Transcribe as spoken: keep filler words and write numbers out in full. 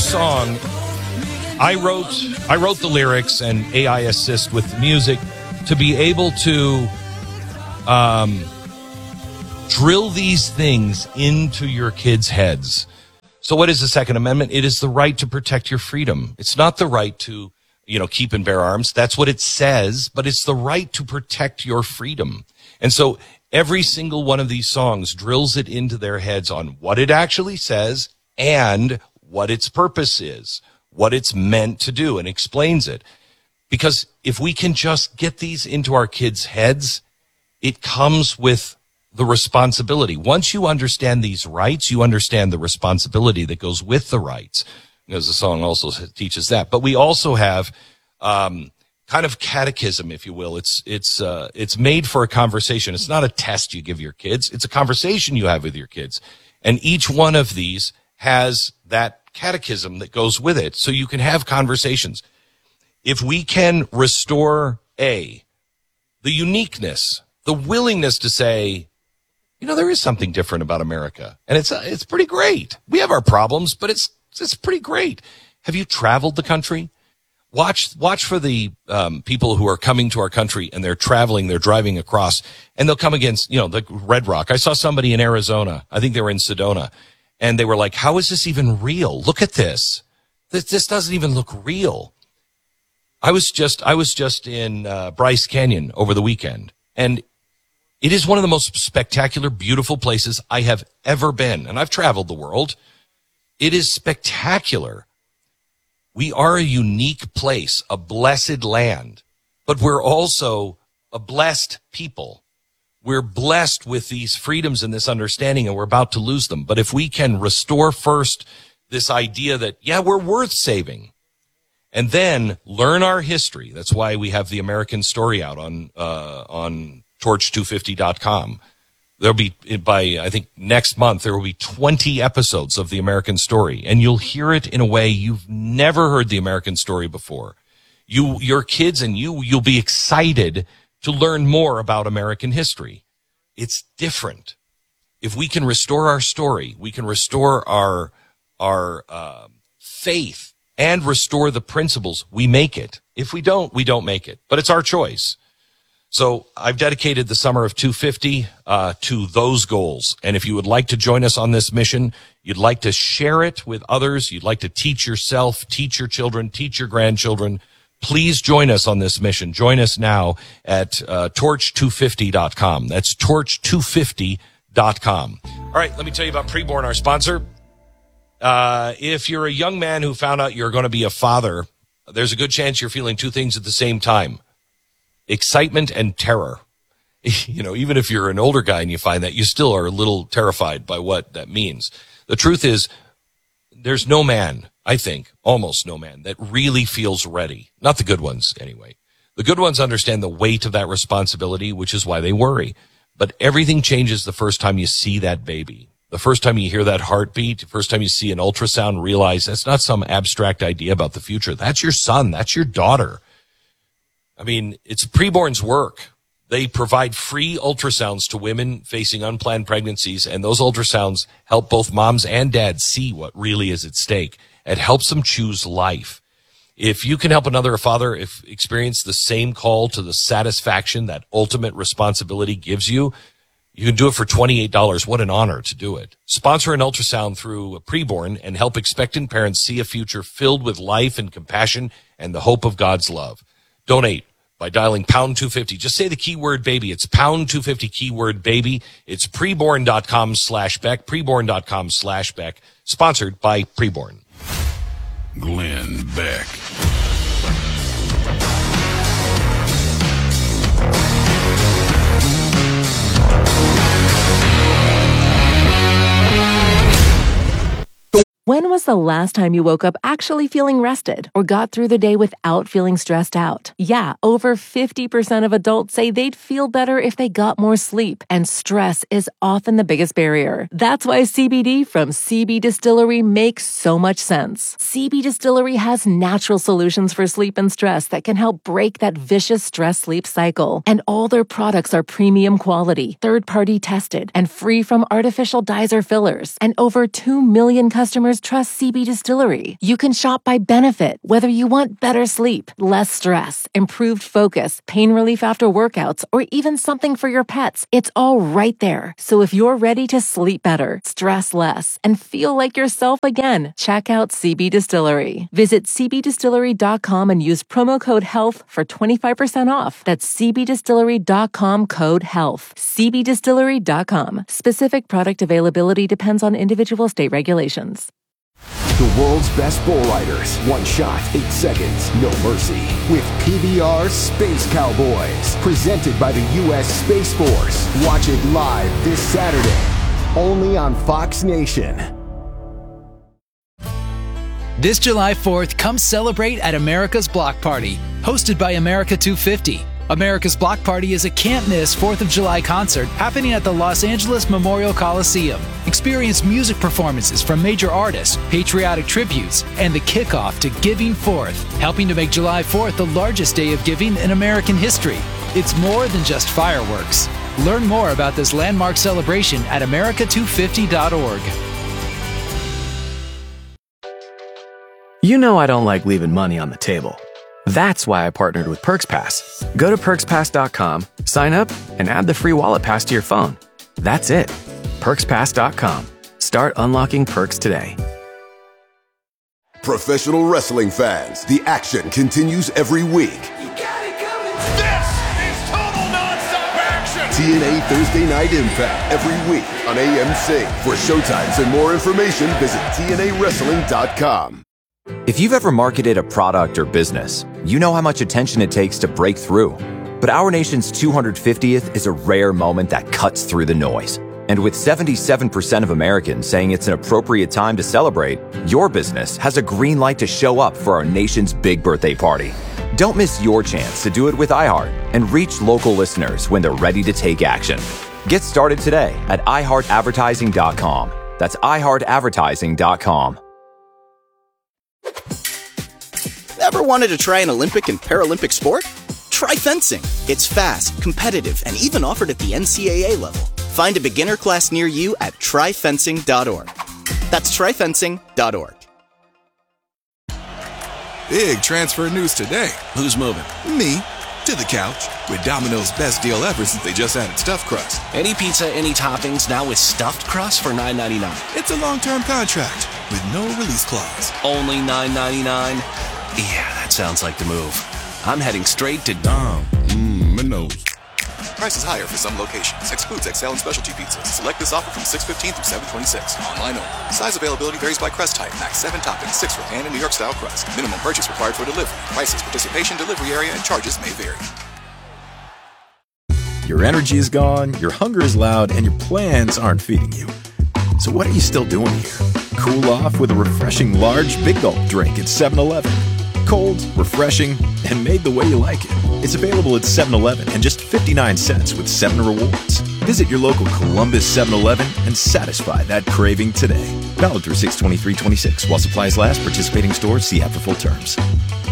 song, I wrote I wrote the lyrics and A I assist with the music to be able to um, drill these things into your kids' heads. So what is the Second Amendment? It is the right to protect your freedom. It's not the right to, you know, keep and bear arms. That's what it says, but it's the right to protect your freedom. And so every single one of these songs drills it into their heads on what it actually says and what its purpose is, what it's meant to do, and explains it. Because if we can just get these into our kids' heads, it comes with the responsibility. Once you understand these rights, you understand the responsibility that goes with the rights, because the song also teaches that. But we also have um, kind of catechism, if you will. It's it's uh, it's made for a conversation. It's not a test you give your kids. It's a conversation you have with your kids. And each one of these has that catechism that goes with it, so you can have conversations. If we can restore A, the uniqueness, the willingness to say, you know, there is something different about America, and it's uh, it's pretty great. We have our problems, but it's it's pretty great. Have you traveled the country? Watch watch for the um, people who are coming to our country, and they're traveling, they're driving across, and they'll come against, you know, the Red Rock. I saw somebody in Arizona. I think they were in Sedona, and they were like, how is this even real? Look at this. This, this doesn't even look real. I was just I was just in uh, Bryce Canyon over the weekend, and it is one of the most spectacular, beautiful places I have ever been. And I've traveled the world. It is spectacular. We are a unique place, a blessed land, but we're also a blessed people. We're blessed with these freedoms and this understanding, and we're about to lose them. But if we can restore first this idea that, yeah, we're worth saving, and then learn our history. That's why we have the American Story out on uh, on torch two fifty dot com. There'll be, by, I think, next month, there will be twenty episodes of the American Story, and you'll hear it in a way you've never heard the American Story before. You, your kids and you, you'll be excited to learn more about American history. It's different. If we can restore our story, we can restore our, our uh, faith and restore the principles, we make it. If we don't, we don't make it. But it's our choice. So I've dedicated the summer of two fifty uh, to those goals. And if you would like to join us on this mission, you'd like to share it with others, you'd like to teach yourself, teach your children, teach your grandchildren, please join us on this mission. Join us now at uh, torch two fifty dot com. That's torch two fifty dot com. All right, let me tell you about Preborn, our sponsor. Uh, if you're a young man who found out you're going to be a father, there's a good chance you're feeling two things at the same time. Excitement and terror. You know, even if you're an older guy and you find that, you still are a little terrified by what that means. The truth is, there's no man, I think, almost no man, that really feels ready. Not the good ones, anyway. The good ones understand the weight of that responsibility, which is why they worry. But everything changes the first time you see that baby. The first time you hear that heartbeat, the first time you see an ultrasound, realize that's not some abstract idea about the future. That's your son. That's your daughter. I mean, it's Preborn's work. They provide free ultrasounds to women facing unplanned pregnancies, and those ultrasounds help both moms and dads see what really is at stake. It helps them choose life. If you can help another father if experience the same call to the satisfaction that ultimate responsibility gives you, you can do it for twenty-eight dollars. What an honor to do it. Sponsor an ultrasound through Preborn and help expectant parents see a future filled with life and compassion and the hope of God's love. Donate by dialing pound two fifty. Just say the keyword baby. It's pound two fifty keyword baby. It's preborn.com slash Beck, preborn.com slash Beck. Sponsored by Preborn. Glenn Beck. When was the last time you woke up actually feeling rested or got through the day without feeling stressed out? Yeah, over fifty percent of adults say they'd feel better if they got more sleep, and stress is often the biggest barrier. That's why C B D from C B Distillery makes so much sense. C B Distillery has natural solutions for sleep and stress that can help break that vicious stress-sleep cycle. And all their products are premium quality, third-party tested, and free from artificial dyes or fillers. And over two million customers customers trust C B Distillery. You can shop by benefit, whether you want better sleep, less stress, improved focus, pain relief after workouts, or even something for your pets. It's all right there. So if you're ready to sleep better, stress less, and feel like yourself again, check out C B Distillery. Visit c b distillery dot com and use promo code HEALTH for twenty-five percent off. That's c b distillery dot com code HEALTH. c b distillery dot com. Specific product availability depends on individual state regulations. The world's best bull riders. One shot, eight seconds, no mercy. With P B R Space Cowboys. Presented by the U S Space Force. Watch it live this Saturday. Only on Fox Nation. This July fourth, come celebrate at America's Block Party. Hosted by America two fifty. America's Block Party is a can't-miss fourth of July concert happening at the Los Angeles Memorial Coliseum. Experience music performances from major artists, patriotic tributes, and the kickoff to Giving Fourth, helping to make July fourth the largest day of giving in American history. It's more than just fireworks. Learn more about this landmark celebration at america two fifty dot org. You know I don't like leaving money on the table. That's why I partnered with PerksPass. Go to perks pass dot com, sign up, and add the free wallet pass to your phone. That's it. perks pass dot com. Start unlocking perks today. Professional wrestling fans, the action continues every week. You got it coming. This is total nonstop action. T N A Thursday Night Impact every week on A M C. For showtimes and more information, visit T N A wrestling dot com. If you've ever marketed a product or business, you know how much attention it takes to break through. But our nation's two hundred fiftieth is a rare moment that cuts through the noise. And with seventy-seven percent of Americans saying it's an appropriate time to celebrate, your business has a green light to show up for our nation's big birthday party. Don't miss your chance to do it with iHeart and reach local listeners when they're ready to take action. Get started today at i heart advertising dot com. That's i heart advertising dot com. Ever wanted to try an Olympic and Paralympic sport? Try fencing. It's fast, competitive, and even offered at the N C A A level. Find a beginner class near you at try fencing dot org. That's try fencing dot org. Big transfer news today. Who's moving? Me. To the couch. With Domino's best deal ever since they just added stuffed crust. Any pizza, any toppings, now with stuffed crust for nine ninety-nine. It's a long-term contract with no release clause. Only nine ninety-nine? Yeah, that sounds like the move. I'm heading straight to Dom. Mmm, Minos. Prices higher for some locations. Excludes X L and specialty pizzas. Select this offer from six fifteen through seven twenty-six. Online only. Size availability varies by crust type. Max seven toppings, six for pan and New York style crust. Minimum purchase required for delivery. Prices, participation, delivery area, and charges may vary. Your energy is gone, your hunger is loud, and your plans aren't feeding you. So what are you still doing here? Cool off with a refreshing large Big Gulp drink at seven eleven. Cold, refreshing, and made the way you like it. It's available at seven eleven and just fifty-nine cents with seven rewards. Visit your local Columbus seven eleven and satisfy that craving today. Valid through six twenty-three twenty-six. While supplies last, participating stores see app for full terms.